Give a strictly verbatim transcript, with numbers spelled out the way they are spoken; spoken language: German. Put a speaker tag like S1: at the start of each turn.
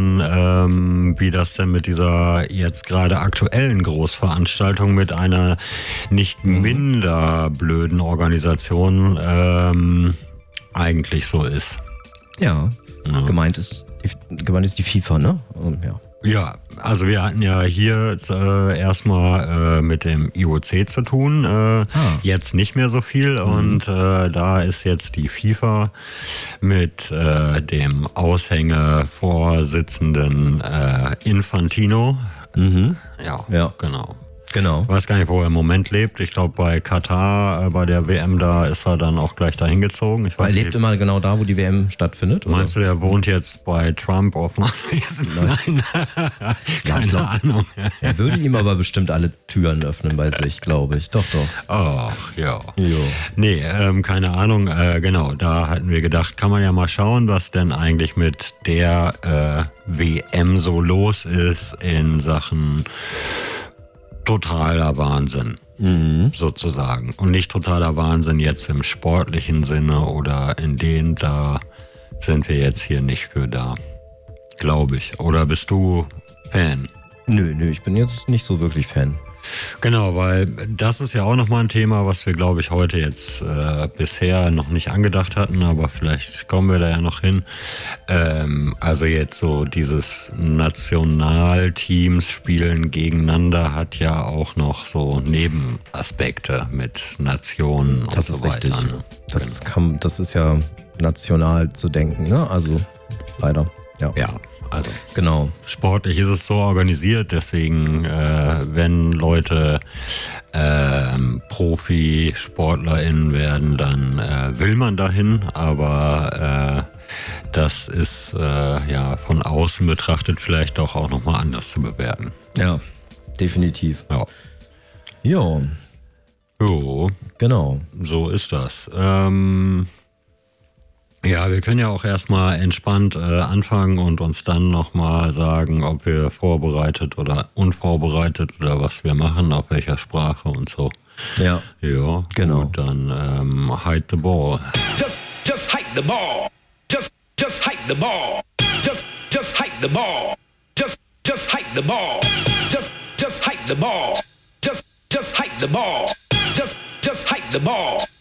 S1: dann, ähm, wie das denn mit dieser jetzt gerade aktuellen Großveranstaltung mit einer nicht minder blöden Organisation ähm, eigentlich so ist.
S2: Ja,
S1: Ja.
S2: gemeint ist, die, gemeint ist die FIFA, ne? Um, ja.
S1: Ja, also wir hatten ja hier äh, erstmal äh, mit dem I O C zu tun, äh, ah. jetzt nicht mehr so viel mhm. und äh, da ist jetzt die FIFA mit äh, dem Aushängevorsitzenden äh, Infantino.
S2: Mhm.
S1: Ja,
S2: ja,
S1: genau.
S2: Genau.
S1: Ich weiß gar nicht, wo er im Moment lebt. Ich glaube, bei Katar, äh, bei der W M, da ist er dann auch gleich dahin gezogen. Ich weiß
S2: er lebt
S1: nicht.
S2: immer genau da, wo die W M stattfindet?
S1: Meinst
S2: oder?
S1: du, der wohnt jetzt bei Trump auf dem Anwesen? Nein. Keine
S2: ja, glaub,
S1: Ahnung.
S2: Er würde ihm aber bestimmt alle Türen öffnen bei sich, glaube ich. Doch, doch.
S1: Ach, ja.
S2: Jo.
S1: Nee, ähm, keine Ahnung. Äh, genau, da hatten wir gedacht, kann man ja mal schauen, was denn eigentlich mit der äh, W M so los ist in Sachen totaler Wahnsinn, mhm. sozusagen. Und nicht totaler Wahnsinn jetzt im sportlichen Sinne oder in dem, da sind wir jetzt hier nicht für da. Glaube ich. Oder bist du Fan?
S2: Nö, nö, ich bin jetzt nicht so wirklich Fan.
S1: Genau, weil das ist ja auch nochmal ein Thema, was wir, glaube ich, heute jetzt äh, bisher noch nicht angedacht hatten, aber vielleicht kommen wir da ja noch hin. Ähm, also jetzt so dieses Nationalteams spielen gegeneinander hat ja auch noch so Nebenaspekte mit Nationen und
S2: das
S1: so
S2: ist
S1: weiter.
S2: Richtig.
S1: Ne?
S2: Das, kann, das ist ja national zu denken, ne? Also leider, ja.
S1: Ja. Also
S2: genau.
S1: Sportlich ist es so organisiert, deswegen, äh, wenn Leute äh, Profi-SportlerInnen werden, dann äh, will man dahin, aber äh, das ist äh, ja von außen betrachtet vielleicht doch auch nochmal anders zu bewerten.
S2: Ja, definitiv.
S1: Ja.
S2: Jo.
S1: Jo.
S2: Genau.
S1: So ist das. Ähm, Ja, wir können ja auch erstmal entspannt äh, anfangen und uns dann nochmal sagen, ob wir vorbereitet oder unvorbereitet oder was wir machen, auf welcher Sprache und so.
S2: Ja.
S1: Ja,
S2: genau.
S1: Gut, dann ähm, hide the ball.
S3: Just, just hide the ball. Just, just hide the ball. Just, just hide the ball. Just, just hide the ball. Just, just hide the ball. Just, just hide the ball. Just, just hide the ball.